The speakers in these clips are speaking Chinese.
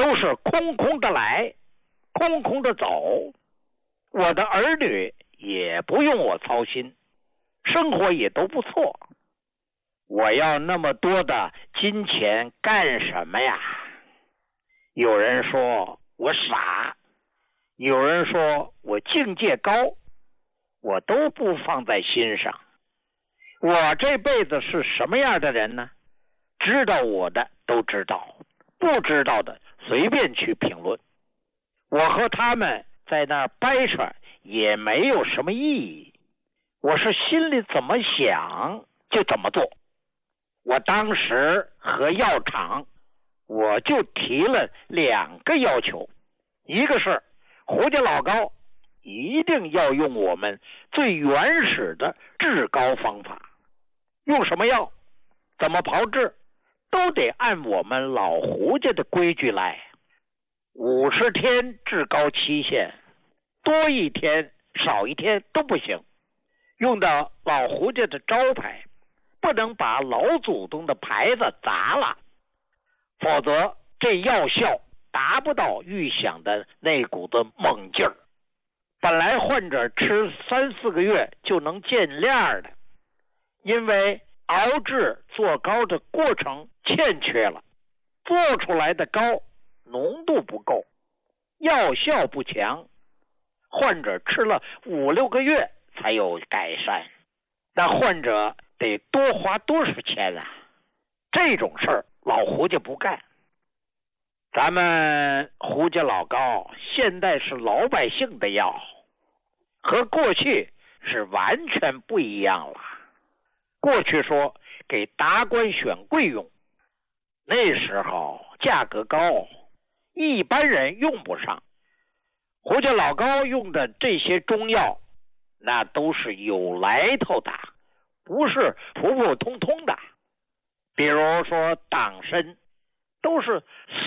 都是空空的来，空空的走。我的儿女也不用我操心，生活也都不错。我要那么多的金钱干什么呀？有人说我傻，有人说我境界高，我都不放在心上。我这辈子是什么样的人呢？知道我的都知道，不知道的随便去评论。我和他们在那儿掰扯也没有什么意义，我是心里怎么想就怎么做。我当时和药厂我就提了2个要求，一个是胡家老高一定要用我们最原始的治高方法，用什么药怎么炮制都得按我们老胡家的规矩来。50天治高期限，多一天少一天都不行。用到老胡家的招牌，不能把老祖宗的牌子砸了，否则这药效达不到预想的那股子猛劲儿。本来患者吃3-4个月就能见亮的，因为熬制做膏的过程欠缺了，做出来的膏浓度不够，药效不强，患者吃了5-6个月才有改善。那患者得多花多少钱啊？这种事儿老胡家不干。咱们胡家老高现在是老百姓的药，和过去是完全不一样了。过去说给达官选贵用，那时候价格高，一般人用不上。胡家老高用的这些中药，那都是有来头的，不是普普通通的。比如说党参，都是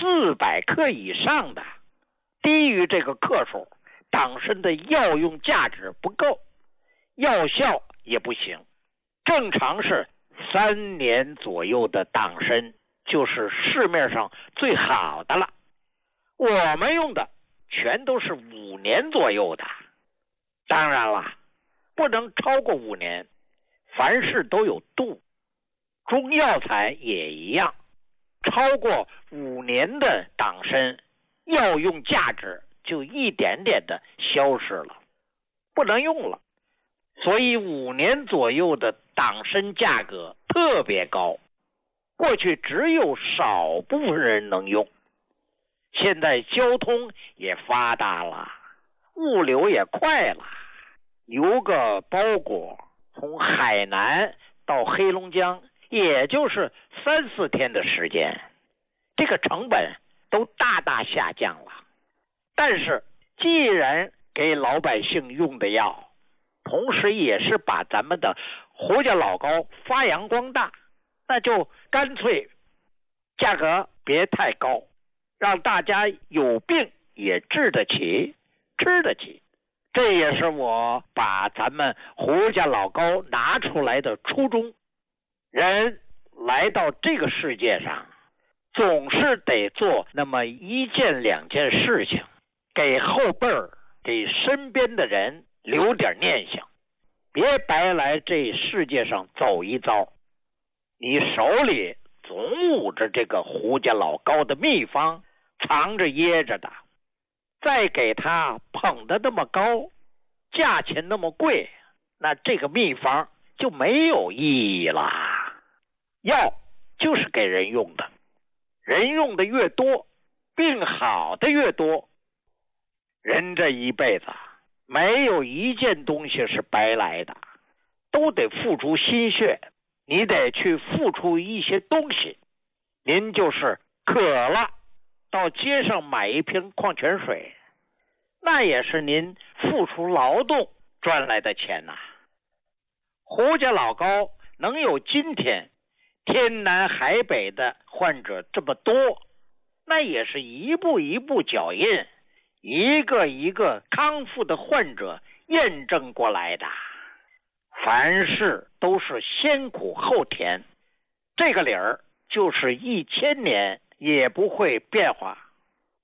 400克以上的，低于这个克数，党参的药用价值不够，药效也不行。正常是3年左右的党参就是市面上最好的了，我们用的全都是5年左右的。当然了，不能超过5年，凡事都有度，中药材也一样，超过5年的党参药用价值就一点点的消失了，不能用了。所以5年左右的党参价格特别高，过去只有少部分人能用。现在交通也发达了，物流也快了，邮个包裹从海南到黑龙江也就是3-4天的时间，这个成本都大大下降了。但是既然给老百姓用的药，同时也是把咱们的胡家老高发扬光大，那就干脆价格别太高，让大家有病也治得起，吃得起。这也是我把咱们胡家老高拿出来的初衷。人来到这个世界上，总是得做那么1件2件事情，给后辈儿，给身边的人留点念想，别白来这世界上走一遭。你手里总捂着这个胡家老高的秘方，藏着掖着的，再给他捧得那么高，价钱那么贵，那这个秘方就没有意义了。药就是给人用的，人用的越多，病好的越多。人这一辈子没有一件东西是白来的，都得付出心血，你得去付出一些东西。您就是渴了，到街上买一瓶矿泉水，那也是您付出劳动赚来的钱呐。胡家老高能有今天天南海北的患者这么多，那也是一步一步脚印，一个一个康复的患者验证过来的。凡事都是先苦后甜，这个理儿就是1000年也不会变化。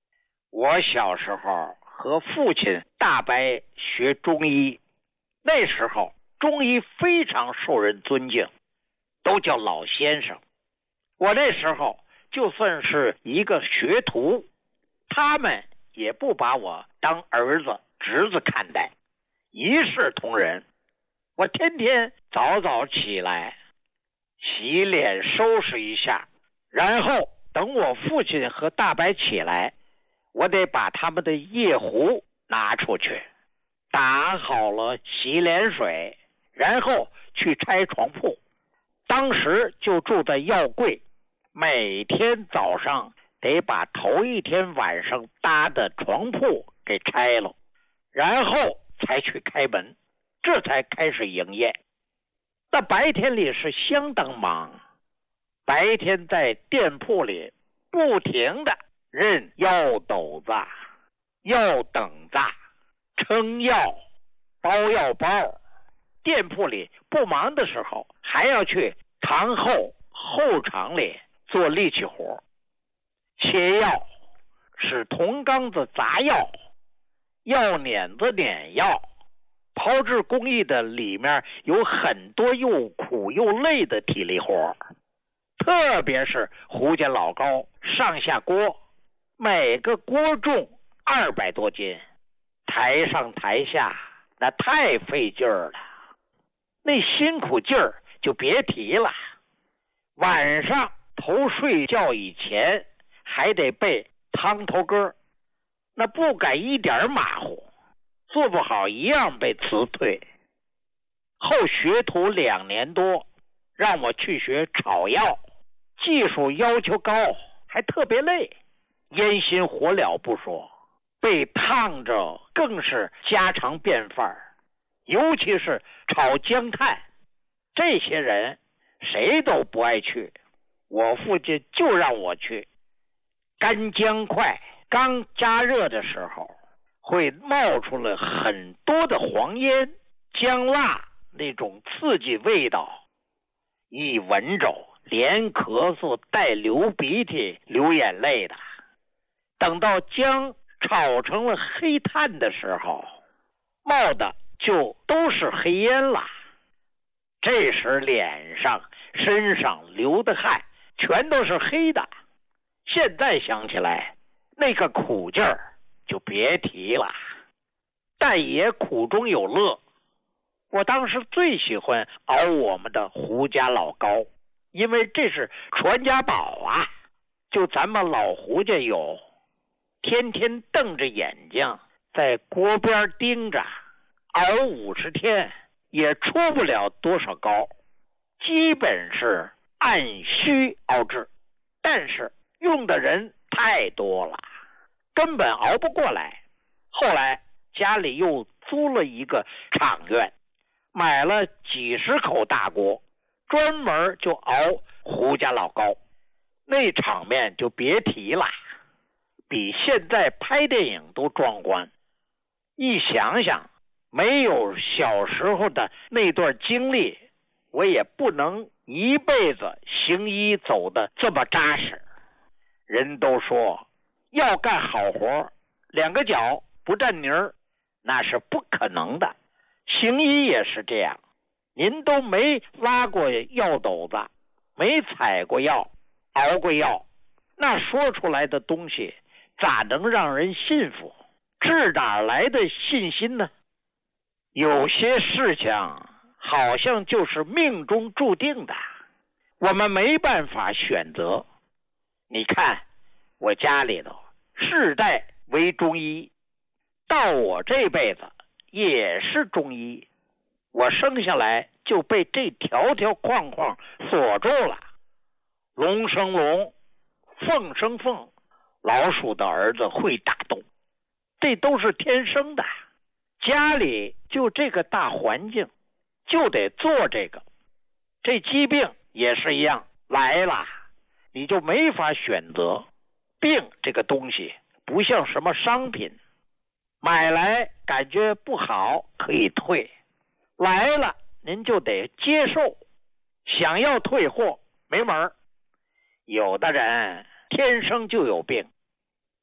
我小时候和父亲大伯学中医，那时候中医非常受人尊敬，都叫老先生。我那时候就算是一个学徒，他们也不把我当儿子侄子看待，一视同仁。我天天早早起来洗脸收拾一下，然后等我父亲和大伯起来，我得把他们的夜壶拿出去，打好了洗脸水，然后去拆床铺。当时就住在药柜，每天早上得把头一天晚上搭的床铺给拆了，然后才去开门，这才开始营业。那白天里是相当忙，白天在店铺里不停的认药斗子、药等子、称药、包药包。店铺里不忙的时候，还要去堂后场里做力气活，切药、使铜缸子砸药、药碾子碾药。炮制工艺的里面有很多又苦又累的体力活，特别是胡家老高上下锅，每个锅重200多斤，台上台下那太费劲儿了，那辛苦劲儿就别提了。晚上头睡觉以前还得背汤头歌，那不敢一点马虎，做不好一样被辞退。后学徒2年多，让我去学炒药，技术要求高，还特别累，烟熏火燎不说，被烫着更是家常便饭，尤其是炒姜炭，这些人谁都不爱去，我父亲就让我去。干姜块刚加热的时候，会冒出了很多的黄烟，姜辣那种刺激味道，一闻着连咳嗽带流鼻涕流眼泪的。等到姜炒成了黑炭的时候，冒的就都是黑烟了。这时脸上身上流的汗全都是黑的，现在想起来那个苦劲儿就别提了，但也苦中有乐。我当时最喜欢熬我们的胡家老高，因为这是传家宝啊，就咱们老胡家有，天天瞪着眼睛在锅边盯着，熬50天也出不了多少膏，基本是按需熬制，但是用的人太多了，根本熬不过来。后来家里又租了一个厂院，买了几十口大锅，专门就熬胡家老高，那场面就别提了，比现在拍电影都壮观。一想想没有小时候的那段经历，我也不能一辈子行医走得这么扎实。人都说要干好活，2个脚不沾泥儿，那是不可能的。行医也是这样，您都没拉过药斗子，没采过药，熬过药，那说出来的东西咋能让人信服？这哪来的信心呢？有些事情好像就是命中注定的，我们没办法选择。你看我家里头世代为中医，到我这辈子也是中医，我生下来就被这条条框框锁住了。龙生龙，凤生凤，老鼠的儿子会打洞，这都是天生的。家里就这个大环境，就得做这个。这疾病也是一样，来了你就没法选择。病这个东西不像什么商品，买来感觉不好可以退，来了您就得接受，想要退货没门儿。有的人天生就有病，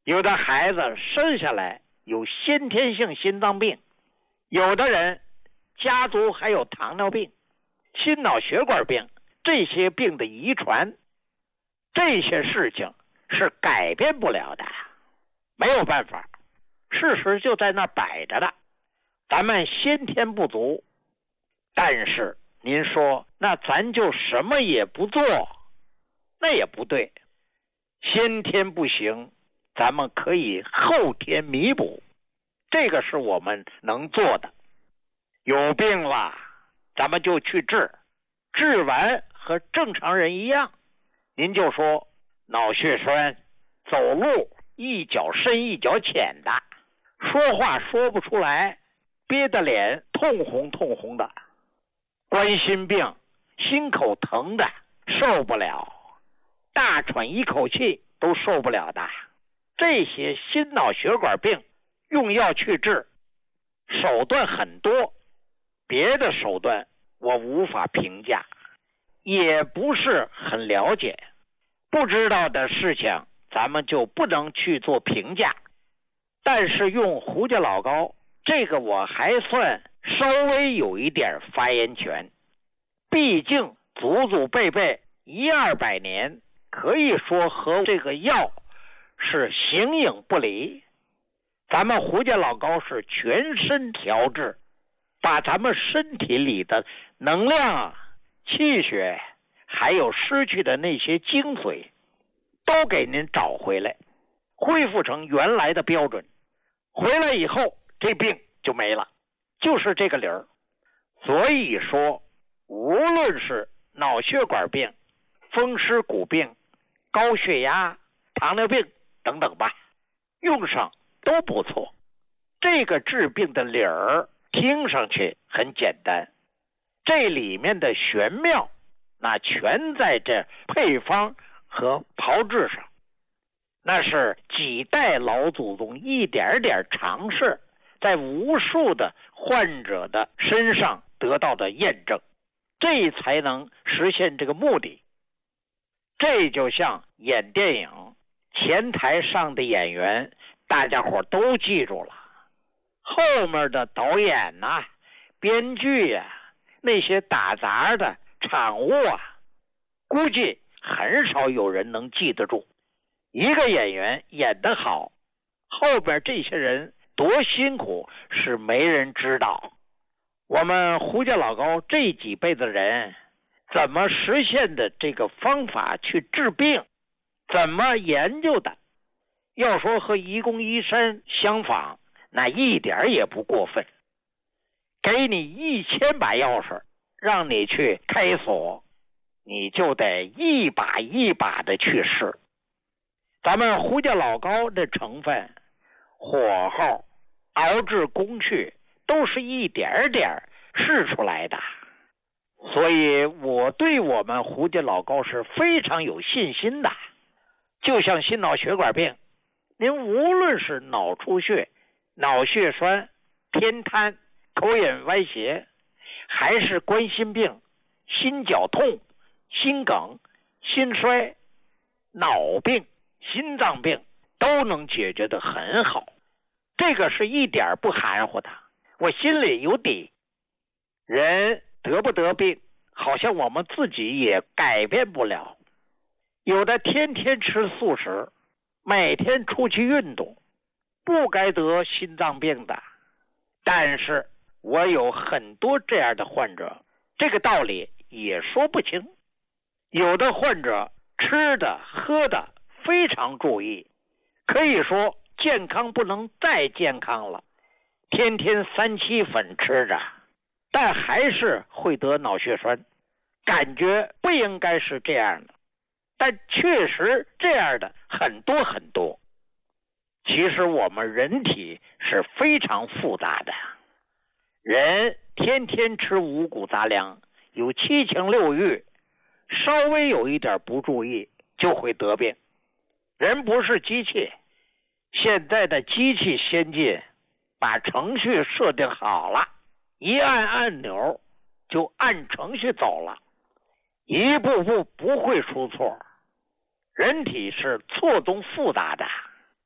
有的孩子生下来有先天性心脏病，有的人家族还有糖尿病、心脑血管病，这些病的遗传，这些事情是改变不了的，没有办法，事实就在那摆着的。咱们先天不足，但是您说那咱就什么也不做，那也不对。先天不行，咱们可以后天弥补，这个是我们能做的。有病了咱们就去治，治完和正常人一样。您就说脑血栓，走路一脚深一脚浅的，说话说不出来，憋得脸通红通红的，冠心病，心口疼的受不了，大喘一口气都受不了的，这些心脑血管病用药去治，手段很多，别的手段我无法评价，也不是很了解，不知道的事情咱们就不能去做评价。但是用胡家老高这个我还算稍微有一点发言权，毕竟祖祖辈辈100-200年，可以说和这个药是形影不离。咱们胡家老高是全身调治，把咱们身体里的能量、气血还有失去的那些精髓都给您找回来，恢复成原来的标准，回来以后这病就没了，就是这个理儿。所以说无论是脑血管病、风湿骨病、高血压、糖尿病等等吧，用上都不错。这个治病的理儿听上去很简单，这里面的玄妙那全在这配方和炮制上，那是几代老祖宗一点点尝试，在无数的患者的身上得到的验证，这才能实现这个目的。这就像演电影，前台上的演员大家伙都记住了，后面的导演呐、编剧呀、那些打杂的场务啊，估计很少有人能记得住。一个演员演得好，后边这些人多辛苦是没人知道。我们胡家老高这几辈子人怎么实现的这个方法去治病，怎么研究的，要说和愚公移山相仿，那一点也不过分。给你1000把钥匙让你去开锁，你就得一把一把的去试。咱们胡家老高的成分、火候、熬制工序都是一点点试出来的，所以我对我们胡家老高是非常有信心的。就像心脑血管病，您无论是脑出血、脑血栓、偏瘫、口眼歪斜，还是冠心病、心绞痛、心梗、心衰、脑病、心脏病，都能解决得很好。这个是一点不含糊的，我心里有底。人得不得病，好像我们自己也改变不了。有的天天吃素食，每天出去运动，不该得心脏病的。但是我有很多这样的患者，这个道理也说不清。有的患者吃的喝的非常注意，可以说健康不能再健康了，天天3七粉吃着，但还是会得脑血栓，感觉不应该是这样的，但确实这样的很多很多。其实我们人体是非常复杂的，人天天吃五谷杂粮，有7情6欲，稍微有一点不注意就会得病。人不是机器，现在的机器先进，把程序设定好了，一按按钮就按程序走了，一步步不会出错。人体是错综复杂的，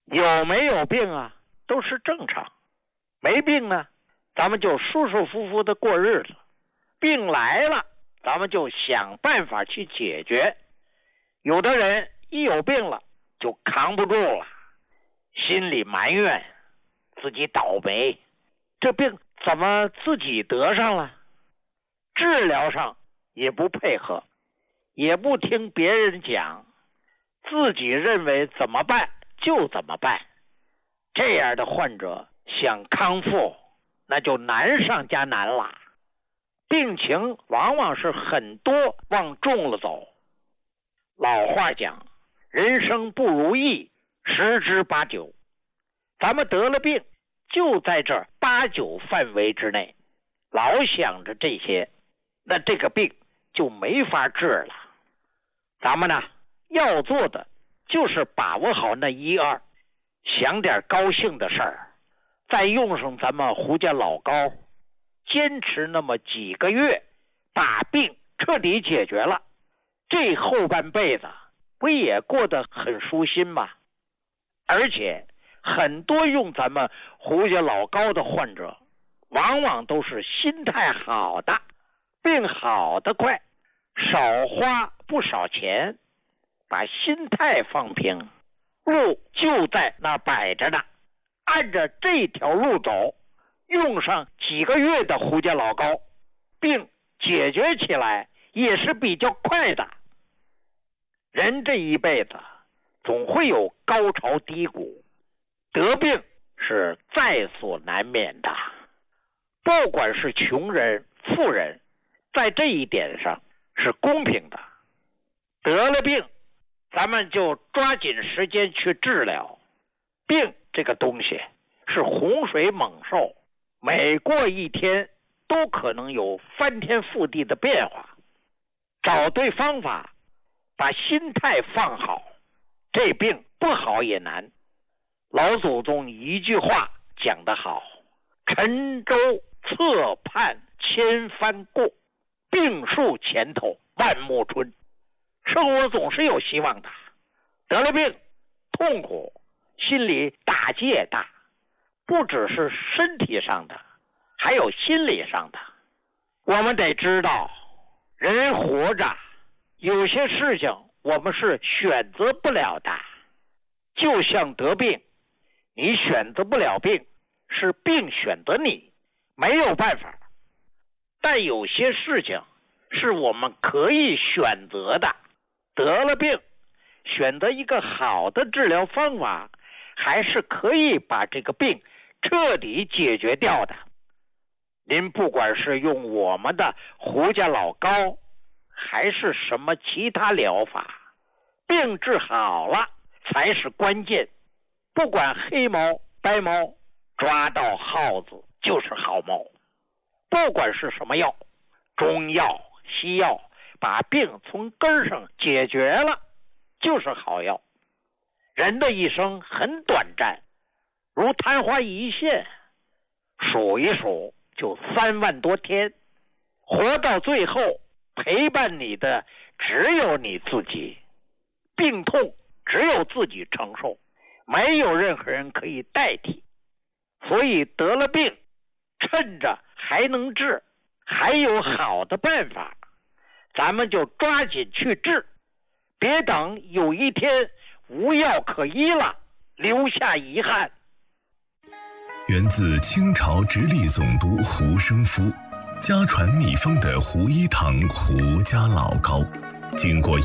有没有病啊，都是正常。没病呢，咱们就舒舒服服的过日子。病来了，咱们就想办法去解决。有的人一有病了就扛不住了，心里埋怨自己倒霉，这病怎么自己得上了？治疗上也不配合，也不听别人讲，自己认为怎么办就怎么办。这样的患者想康复，那就难上加难了。病情往往是很多往重了走。老话讲，人生不如意十之八九。咱们得了病就在这8、9范围之内，老想着这些，那这个病就没法治了。咱们呢，要做的就是把握好那1、2，想点高兴的事儿，再用上咱们胡家老膏，坚持那么几个月，把病彻底解决了，这后半辈子不也过得很舒心吗？而且很多用咱们胡家老膏的患者，往往都是心态好的，病好得快，少花不少钱，把心态放平，路就在那摆着呢，按着这条路走，用上几个月的胡家老膏，病解决起来也是比较快的。人这一辈子总会有高潮低谷，得病是在所难免的。不管是穷人富人，在这一点上是公平的。得了病，咱们就抓紧时间去治疗。病这个东西是洪水猛兽，每过一天都可能有翻天覆地的变化。找对方法，把心态放好，这病不好也难。老祖宗一句话讲得好，沉舟侧畔千帆过，病树前头万木春。生活总是有希望的。得了病，痛苦，心里打击也大，不只是身体上的，还有心理上的。我们得知道，人活着有些事情我们是选择不了的。就像得病，你选择不了病，是病选择你，没有办法。但有些事情是我们可以选择的。得了病，选择一个好的治疗方法，还是可以把这个病彻底解决掉的。您不管是用我们的胡家老膏，还是什么其他疗法，病治好了才是关键。不管黑猫白猫，抓到耗子就是好猫。不管是什么药，中药西药，把病从根上解决了就是好药。人的一生很短暂，如昙花一现，数一数就3万多天，活到最后陪伴你的只有你自己。病痛只有自己承受，没有任何人可以代替。所以得了病，趁着还能治，还有好的办法，咱们就抓紧去治，别等有一天无药可医了，留下遗憾。 源自清朝直隶总督胡生夫，家传秘方的胡一堂胡家老膏，经过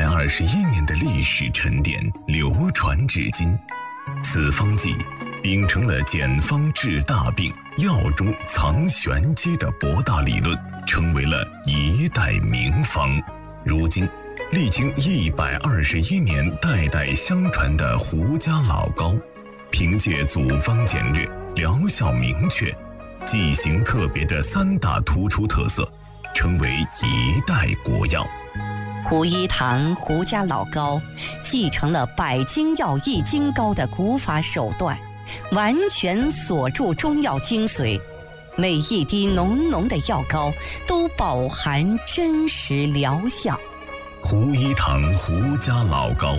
121年的历史沉淀，流传至今。此方剂秉承了简方治大病、药中藏玄机的博大理论，成为了一代名方。如今历经121年代代相传的胡家老膏，凭借组方简略、疗效明确、剂型特别的3大突出特色，成为一代国药。 胡一堂胡家老膏继承了百金药益金膏的古法手段，完全锁住中药精髓，每一滴浓浓的药膏都饱含真实疗效。 胡一堂胡家老膏，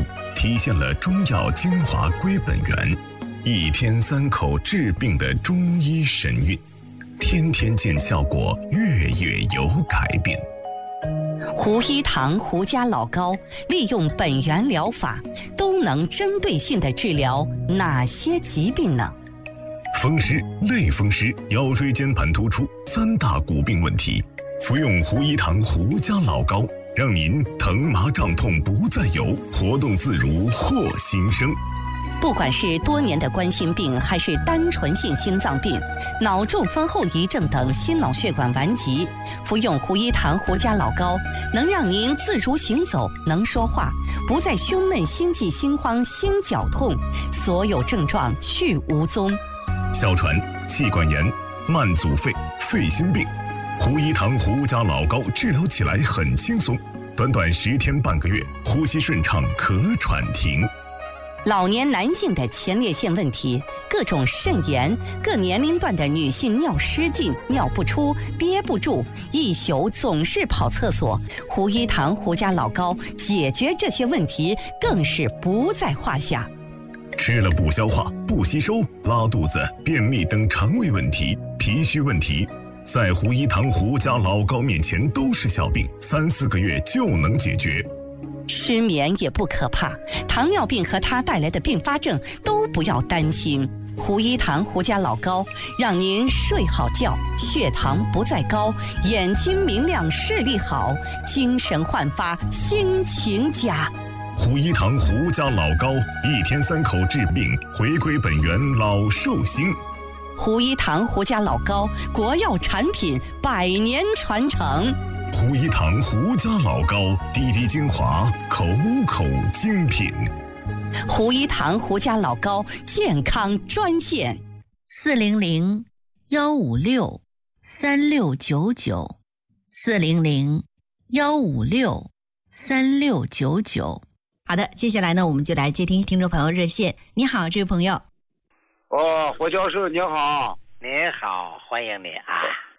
体现了中药精华归本源，一天3口治病的中医神韵，天天见效果，月月有改变。 胡一堂胡家老膏利用本源疗法，都能针对性地治疗哪些疾病呢？ 风湿、类风湿、腰椎间盘突出3大骨病问题，服用胡一堂胡家老膏，让您疼麻胀痛不再有，活动自如获新生。 不管是多年的冠心病，还是单纯性心脏病、脑中风后遗症等心脑血管顽疾，服用胡一堂胡家老膏，能让您自如行走，能说话，不再胸闷、心悸、心慌、心绞痛，所有症状去无踪。 哮喘、气管炎、慢阻肺、肺心病，胡一堂胡家老膏治疗起来很轻松，短短10天半个月，呼吸顺畅，咳喘停。 老年男性的前列腺问题，各种肾炎，各年龄段的女性尿失禁、尿不出、憋不住，一宿总是跑厕所，胡一堂胡家老膏解决这些问题更是不在话下。 吃了不消化、不吸收、拉肚子、便秘等肠胃问题、脾虚问题，在胡一堂胡家老膏面前都是小病，3、4个月就能解决。 失眠也不可怕，糖尿病和它带来的并发症都不要担心。胡一堂胡家老膏让您睡好觉，血糖不再高，眼睛明亮，视力好，精神焕发，心情佳。 胡一堂胡家老膏，1天3口治病，回归本源，老寿星。 胡一堂胡家老膏，国药产品，100年传承。 胡一堂胡家老膏，滴滴精华，口口精品。 胡一堂胡家老膏健康专线 ：400-156-3699，400-156-3699。好的，接下来呢，我们就来接听听众朋友热线。你好，这位朋友。 胡教授，你好。 你好，欢迎你啊。